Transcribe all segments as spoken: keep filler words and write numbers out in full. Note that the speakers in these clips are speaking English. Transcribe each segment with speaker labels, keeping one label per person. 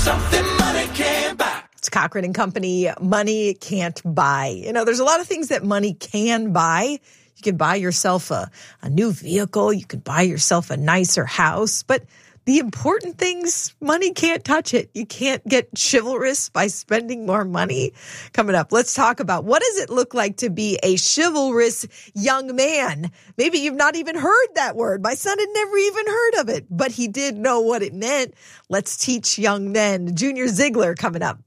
Speaker 1: something money can't buy.
Speaker 2: It's Cochran and Company, money can't buy. You know, there's a lot of things that money can buy. You can buy yourself a, a new vehicle. You can buy yourself a nicer house. But the important things, money can't touch it. You can't get chivalrous by spending more money. Coming up, let's talk about what does it look like to be a chivalrous young man? Maybe you've not even heard that word. My son had never even heard of it, but he did know what it meant. Let's teach young men. Junior Ziegler coming up.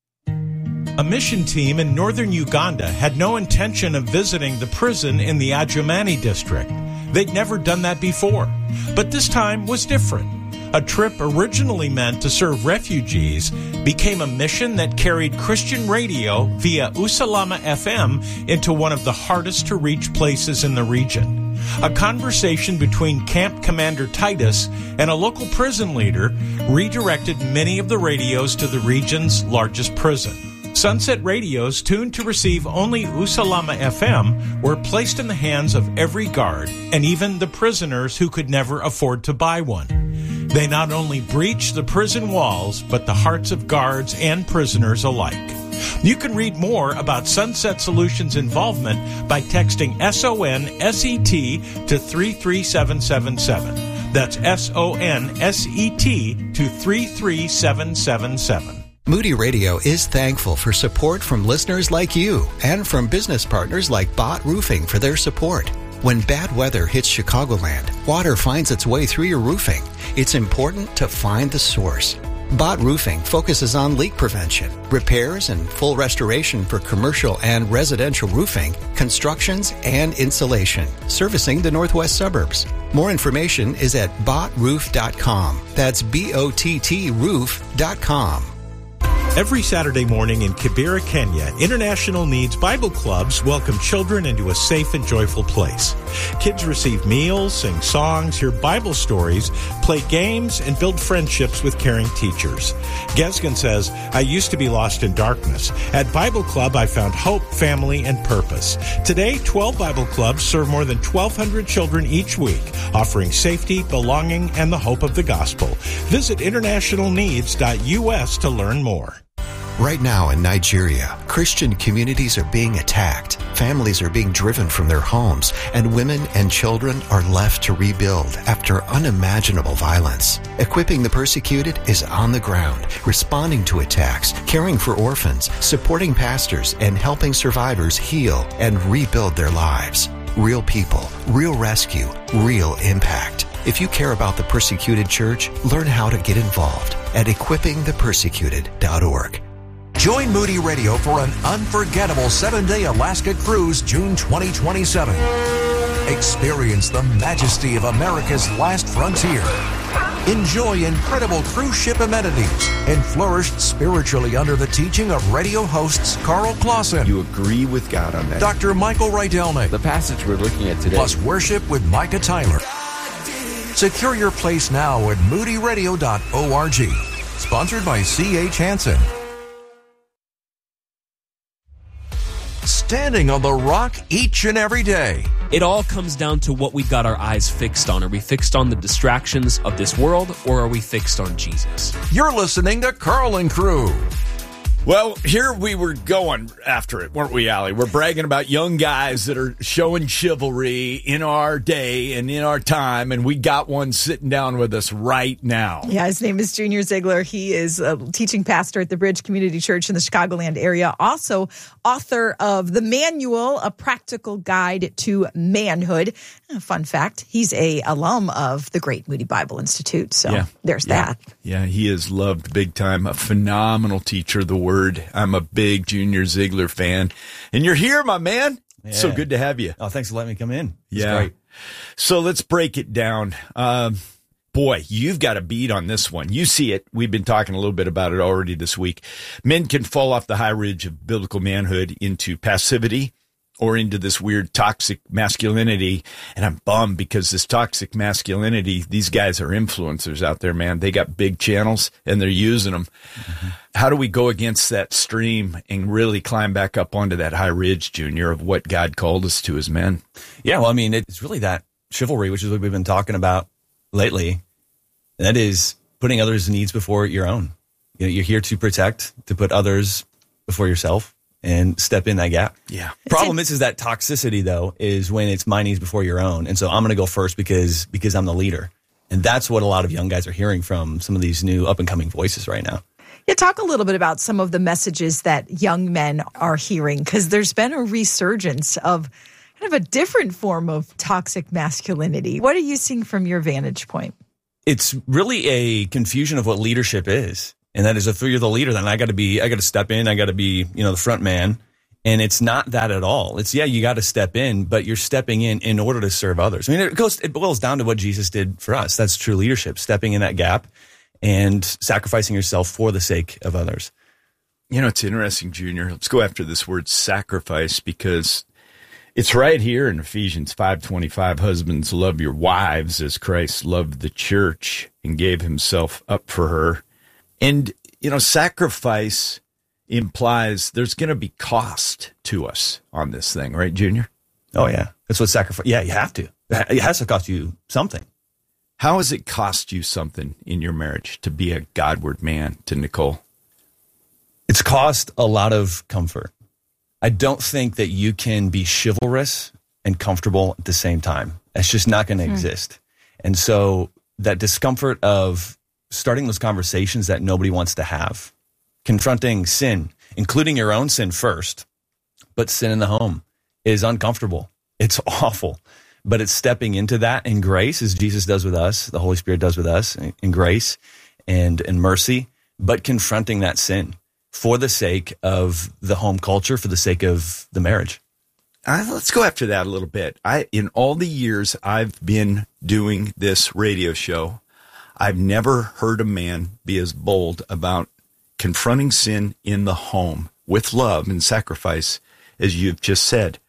Speaker 3: A mission team in northern Uganda had no intention of visiting the prison in the Adjumani district. They'd never done that before. But this time was different. A trip originally meant to serve refugees became a mission that carried Christian radio via Usalama F M into one of the hardest to reach places in the region. A conversation between Camp Commander Titus and a local prison leader redirected many of the radios to the region's largest prison. Sunset radios tuned to receive only Usalama F M were placed in the hands of every guard and even the prisoners who could never afford to buy one. They not only breached the prison walls, but the hearts of guards and prisoners alike. You can read more about Sunset Solutions' involvement by texting S O N S E T to three three seven seven seven. That's S O N S E T to three three seven seven seven.
Speaker 4: Moody Radio is thankful for support from listeners like you and from business partners like Bott Roofing for their support. When bad weather hits Chicagoland, water finds its way through your roofing. It's important to find the source. Bott Roofing focuses on leak prevention, repairs, and full restoration for commercial and residential roofing, constructions, and insulation, servicing the northwest suburbs. More information is at bott roof dot com. That's B O T T roof dot com.
Speaker 3: Every Saturday morning in Kibera, Kenya, International Needs Bible Clubs welcome children into a safe and joyful place. Kids receive meals, sing songs, hear Bible stories, play games, and build friendships with caring teachers. Gesgen says, I used to be lost in darkness. At Bible Club, I found hope, family, and purpose. Today, twelve Bible Clubs serve more than twelve hundred children each week, offering safety, belonging, and the hope of the gospel. Visit international needs dot U S to learn more.
Speaker 4: Right now in Nigeria, Christian communities are being attacked, families are being driven from their homes, and women and children are left to rebuild after unimaginable violence. Equipping the Persecuted is on the ground, responding to attacks, caring for orphans, supporting pastors, and helping survivors heal and rebuild their lives. Real people, real rescue, real impact. If you care about the Persecuted Church, learn how to get involved at equipping the persecuted dot org.
Speaker 5: Join Moody Radio for an unforgettable seven-day Alaska cruise June twenty twenty-seven. Experience the majesty of America's last frontier. Enjoy incredible cruise ship amenities and flourish spiritually under the teaching of radio hosts Carl Clausen.
Speaker 6: You agree with God on that.
Speaker 5: Doctor Michael Rydelnik.
Speaker 6: The passage we're looking at today.
Speaker 5: Plus worship with Micah Tyler. Secure your place now at moody radio dot org. Sponsored by C H Hansen. Standing on the rock each and every day.
Speaker 7: It all comes down to what we got our eyes fixed on. Are we fixed on the distractions of this world, or are we fixed on Jesus?
Speaker 5: You're listening to Carl and Crew.
Speaker 8: Well, here we were going after it, weren't we, Allie? We're bragging about young guys that are showing chivalry in our day and in our time, and we got one sitting down with us right now.
Speaker 2: Yeah, his name is Junior Ziegler. He is a teaching pastor at the Bridge Community Church in the Chicagoland area. Also, author of The Manual, a practical guide to manhood. Fun fact, he's a alum of the Great Moody Bible Institute, so yeah. there's
Speaker 8: yeah.
Speaker 2: that.
Speaker 8: Yeah, he is loved big time, a phenomenal teacher of the Word. I'm a big Junior Ziegler fan. And you're here, my man. Yeah. So good to have you.
Speaker 9: Oh, thanks for letting me come in. It's
Speaker 8: yeah.
Speaker 9: great.
Speaker 8: So let's break it down. Um, boy, you've got a beat on this one. You see it. We've been talking a little bit about it already this week. Men can fall off the high ridge of biblical manhood into passivity or into this weird toxic masculinity. And I'm bummed because this toxic masculinity, these guys are influencers out there, man. They got big channels and they're using them. Mm-hmm. How do we go against that stream and really climb back up onto that high ridge, Junior, of what God called us to as men?
Speaker 9: Yeah, well, I mean, it's really that chivalry, which is what we've been talking about lately. That is putting others' needs before your own. You know, you're here to protect, to put others before yourself and step in that gap.
Speaker 8: Yeah.
Speaker 9: Problem is, is that toxicity though, is when it's my needs before your own. And so I'm going to go first because, because I'm the leader. And that's what a lot of young guys are hearing from some of these new up and coming voices right now.
Speaker 2: Yeah, talk a little bit about some of the messages that young men are hearing, because there's been a resurgence of kind of a different form of toxic masculinity. What are you seeing from your vantage point?
Speaker 9: It's really a confusion of what leadership is. And that is, if you're the leader, then I got to be, I got to step in. I got to be, you know, the front man. And it's not that at all. It's, yeah, you got to step in, but you're stepping in in order to serve others. I mean, it goes, it boils down to what Jesus did for us. That's true leadership, stepping in that gap and sacrificing yourself for the sake of others.
Speaker 8: You know, it's interesting, Junior. Let's go after this word sacrifice, because it's right here in Ephesians five twenty-five. Husbands, love your wives as Christ loved the church and gave himself up for her. And, you know, sacrifice implies there's going to be cost to us on this thing, right, Junior?
Speaker 9: Oh, yeah. That's what sacrifice, yeah, you have to. It has to cost you something.
Speaker 8: How has it cost you something in your marriage to be a Godward man to Nicole?
Speaker 9: It's cost a lot of comfort. I don't think that you can be chivalrous and comfortable at the same time. That's just not going to hmm. exist. And so that discomfort of starting those conversations that nobody wants to have, confronting sin, including your own sin first, but sin in the home is uncomfortable. It's awful. But it's stepping into that in grace, as Jesus does with us, the Holy Spirit does with us, in grace and in mercy, but confronting that sin for the sake of the home culture, for the sake of the marriage.
Speaker 8: Uh, let's go after that a little bit. I, in all the years I've been doing this radio show, I've never heard a man be as bold about confronting sin in the home with love and sacrifice as you've just said.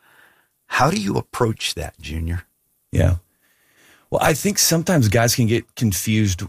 Speaker 8: How do you approach that, Junior?
Speaker 9: Yeah. Well, I think sometimes guys can get confused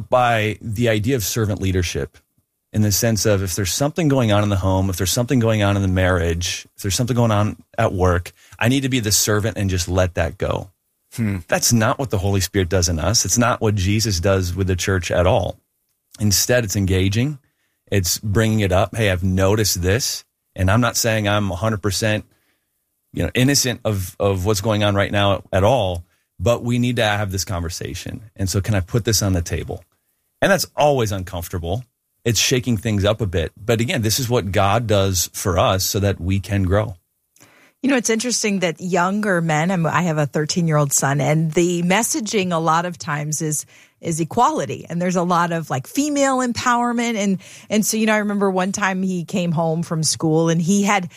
Speaker 9: by the idea of servant leadership, in the sense of, if there's something going on in the home, if there's something going on in the marriage, if there's something going on at work, I need to be the servant and just let that go. Hmm. That's not what the Holy Spirit does in us. It's not what Jesus does with the church at all. Instead, it's engaging. It's bringing it up. Hey, I've noticed this, and I'm not saying I'm one hundred percent you know, innocent of, of what's going on right now at all, but we need to have this conversation. And so can I put this on the table? And that's always uncomfortable. It's shaking things up a bit. But again, this is what God does for us so that we can grow.
Speaker 2: You know, it's interesting that younger men, I'm, I have a thirteen-year-old son, and the messaging a lot of times is is equality. And there's a lot of like female empowerment. And, and so, you know, I remember one time he came home from school and he had,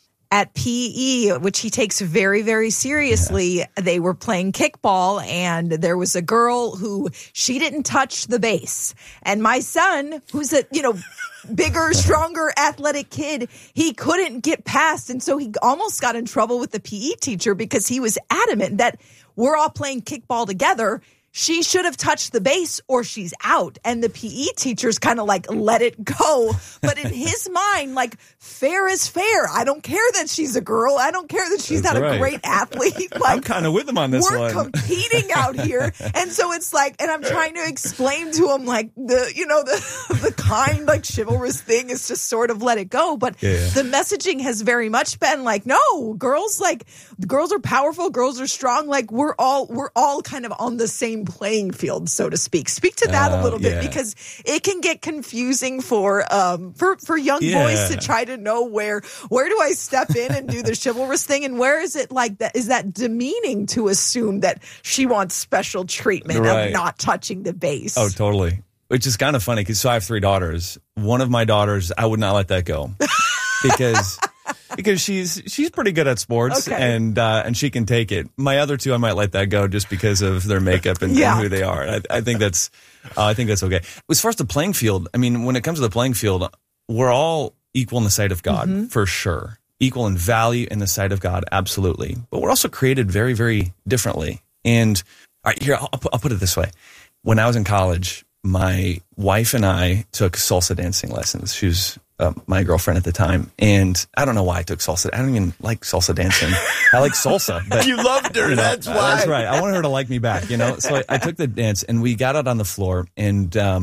Speaker 2: at P E, which he takes very, very seriously, yeah. They were playing kickball, and there was a girl who, she didn't touch the base. And my son, who's a, you know, bigger, stronger, athletic kid, he couldn't get past. And so he almost got in trouble with the P E teacher because he was adamant that we're all playing kickball together. She should have touched the base or she's out. And the P E teachers kind of like let it go. But in his mind, like, fair is fair. I don't care that she's a girl. I don't care that she's
Speaker 9: That's
Speaker 2: not
Speaker 9: right.
Speaker 2: a great athlete. Like,
Speaker 9: I'm kind of with him on this
Speaker 2: we're
Speaker 9: one.
Speaker 2: We're competing out here. And so it's like, and I'm trying to explain to him, like, the, you know, the, the kind, like, chivalrous thing is just sort of let it go. But
Speaker 9: yeah, yeah.
Speaker 2: the messaging has very much been like, no, girls, like, girls are powerful. Girls are strong. Like, we're all, we're all kind of on the same playing field, so to speak. Speak to that
Speaker 9: uh,
Speaker 2: a little bit,
Speaker 9: yeah.
Speaker 2: because it can get confusing for um for for young
Speaker 9: yeah.
Speaker 2: boys to try to know where where do I step in and do the chivalrous thing, and where is it like that? Is that demeaning to assume that she wants special treatment
Speaker 9: right.
Speaker 2: of not touching the base?
Speaker 9: Oh, totally. Which is kind of funny because so I have three daughters. One of my daughters, I would not let that go because. Because she's she's pretty good at sports,
Speaker 2: okay.
Speaker 9: and uh, and she can take it. My other two, I might let that go just because of their makeup and,
Speaker 2: yeah.
Speaker 9: and who they are. I, I think that's uh, I think that's okay. As far as the playing field, I mean, when it comes to the playing field, we're all equal in the sight of God, mm-hmm. for sure. Equal in value in the sight of God, absolutely. But we're also created very, very differently. And all right, here, I'll, I'll put it this way: when I was in college, my wife and I took salsa dancing lessons. She was Uh, my girlfriend at the time, and I don't know why I took salsa. I don't even like salsa dancing. I like salsa. But,
Speaker 8: you loved her,
Speaker 9: you know,
Speaker 8: that's why.
Speaker 9: That's right. I wanted her to like me back, you know? So I, I took the dance, and we got out on the floor, and um,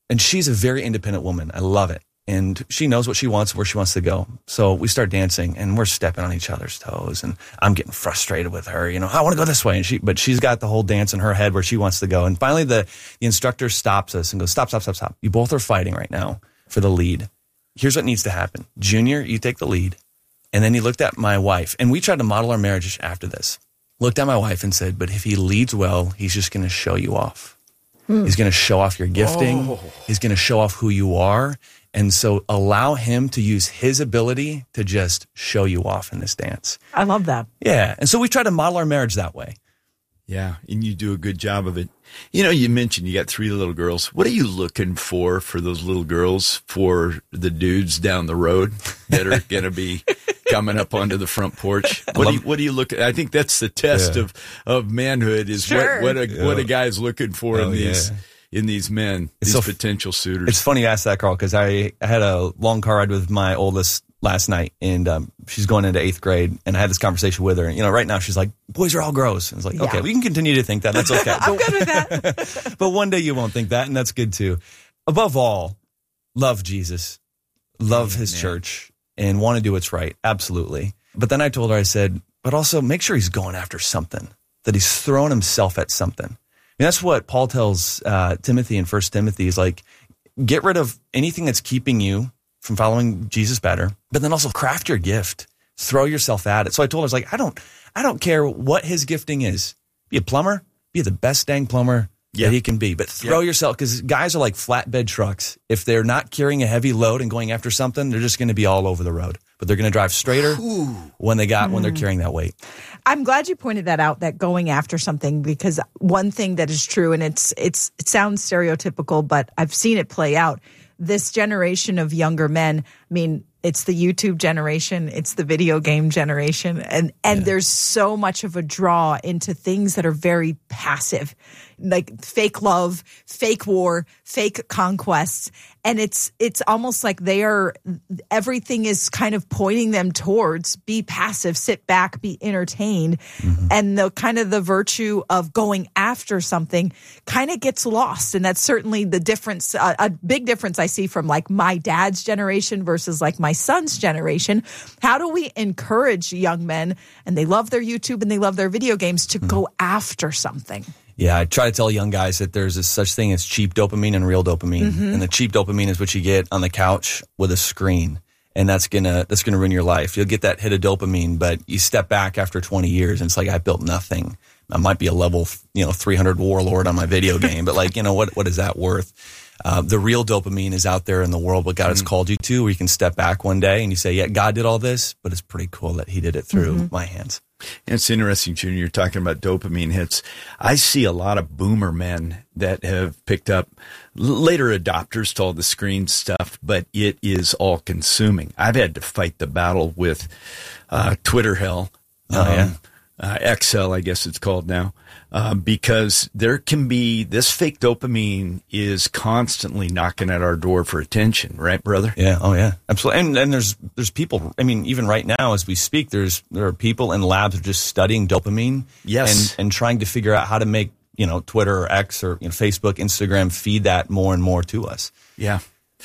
Speaker 9: and she's a very independent woman. I love it. And she knows what she wants, where she wants to go. So we start dancing and we're stepping on each other's toes, and I'm getting frustrated with her. You know, I want to go this way. And she, but she's got the whole dance in her head where she wants to go. And finally the, the instructor stops us and goes, stop, stop, stop, stop. You both are fighting right now for the lead. Here's what needs to happen. Junior, you take the lead. And then he looked at my wife, and we tried to model our marriage after this. Looked at my wife and said, but if he leads well, he's just going to show you off. Hmm. He's going to show off your gifting. Oh. He's going to show off who you are. And so allow him to use his ability to just show you off in this dance.
Speaker 2: I love that.
Speaker 9: Yeah. And so we try to model our marriage that way.
Speaker 8: Yeah. And you do a good job of it. You know, you mentioned you got three little girls. What are you looking for for those little girls for the dudes down the road that are going to be coming up onto the front porch? What do you, what do you look at? I think that's the test
Speaker 9: Yeah.
Speaker 8: of, of manhood is
Speaker 2: Sure.
Speaker 8: what, what a,
Speaker 9: Yeah.
Speaker 8: what a guy's looking for
Speaker 9: Oh,
Speaker 8: in these,
Speaker 9: yeah.
Speaker 8: in these men,
Speaker 9: It's
Speaker 8: these
Speaker 9: so-
Speaker 8: potential suitors.
Speaker 9: It's funny you asked that, Carl, because I, I had a long car ride with my oldest last night, and um, she's going into eighth grade, and I had this conversation with her. And, you know, right now she's like, boys are all gross. And it's like,
Speaker 2: Yeah.
Speaker 9: okay, we can continue to think that. That's okay.
Speaker 2: I'm good with that.
Speaker 9: But one day you won't think that, and that's good too. Above all, love Jesus, love his
Speaker 8: Amen.
Speaker 9: church, and want to do what's right. Absolutely. But then I told her, I said, but also make sure he's going after something, that he's throwing himself at something. I mean, that's what Paul tells uh, Timothy in First Timothy. He's like, get rid of anything that's keeping you from following Jesus better, but then also craft your gift. Throw yourself at it. So I told her, I was like, I don't, I don't care what his gifting is. Be a plumber, be the best dang plumber
Speaker 8: Yeah.
Speaker 9: that he can be, but throw
Speaker 8: Yeah.
Speaker 9: yourself, because guys are like flatbed trucks. If they're not carrying a heavy load and going after something, they're just going to be all over the road, but they're going to drive straighter when they got, when they're carrying that weight.
Speaker 2: I'm glad you pointed that out, that going after something, because one thing that is true, and it's it's it sounds stereotypical, but I've seen it play out. This generation of younger men, I mean, it's the YouTube generation, it's the video game generation, and and
Speaker 9: Yeah.
Speaker 2: there's so much of a draw into things that are very passive, like fake love, fake war, fake conquests. And it's it's almost like they are, everything is kind of pointing them towards be passive, sit back, be entertained. Mm-hmm. And the kind of the virtue of going after something kind of gets lost. And that's certainly the difference, uh, a big difference I see from like my dad's generation versus like my son's generation. How do we encourage young men, and they love their YouTube and they love their video games, to mm-hmm. go after something?
Speaker 9: Yeah, I try to tell young guys that there's a such thing as cheap dopamine and real dopamine. Mm-hmm. And the cheap dopamine is what you get on the couch with a screen. And that's gonna that's gonna ruin your life. You'll get that hit of dopamine, but you step back after twenty years and it's like, I built nothing. I might be a level, you know, three hundred warlord on my video game, but like, you know, what what is that worth? Uh, the real dopamine is out there in the world, what God has mm-hmm. called you to, where you can step back one day and you say, yeah, God did all this, but it's pretty cool that he did it through mm-hmm. my hands.
Speaker 8: And it's interesting, Junior, you're talking about dopamine hits. I see a lot of boomer men that have picked up later adopters to all the screen stuff, but it is all consuming. I've had to fight the battle with uh, Twitter hell.
Speaker 9: Oh, um, yeah.
Speaker 8: Uh, X L, I guess it's called now, uh, because there can be this fake dopamine is constantly knocking at our door for attention, right, brother?
Speaker 9: Yeah, oh yeah, absolutely. And and there's there's people. I mean, even right now as we speak, there's there are people in labs who are just studying dopamine,
Speaker 8: yes,
Speaker 9: and and trying to figure out how to make, you know, Twitter or X or, you know, Facebook, Instagram feed that more and more to us.
Speaker 8: Yeah.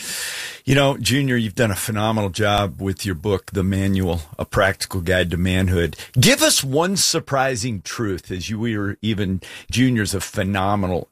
Speaker 8: You know, Junior, you've done a phenomenal job with your book, The Manual, A Practical Guide to Manhood. Give us one surprising truth, as you were even, Junior's a phenomenal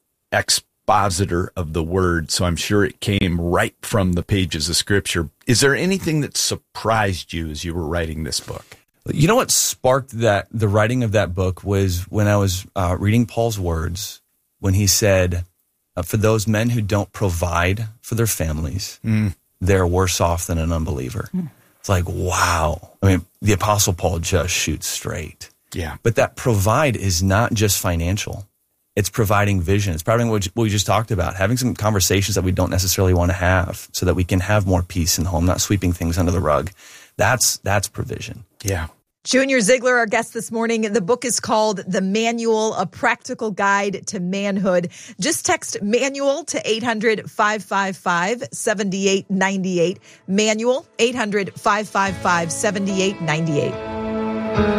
Speaker 8: expositor of the word, so I'm sure it came right from the pages of Scripture. Is there anything that surprised you as you were writing this book?
Speaker 9: You know what sparked that the writing of that book was when I was uh, reading Paul's words, when he said, uh, for those men who don't provide for their families, mm. they're worse off than an unbeliever. Mm. It's like, wow. I mean, the Apostle Paul just shoots straight.
Speaker 8: Yeah.
Speaker 9: But that provide is not just financial. It's providing vision. It's providing what we just talked about, having some conversations that we don't necessarily want to have so that we can have more peace in home, not sweeping things under the rug. That's that's provision.
Speaker 8: Yeah.
Speaker 2: Junior Ziegler, our guest this morning. The book is called The Manual, A Practical Guide to Manhood. Just text manual to eight hundred, five five five, seven eight nine eight. Manual, eight hundred, five five five, seven eight nine eight.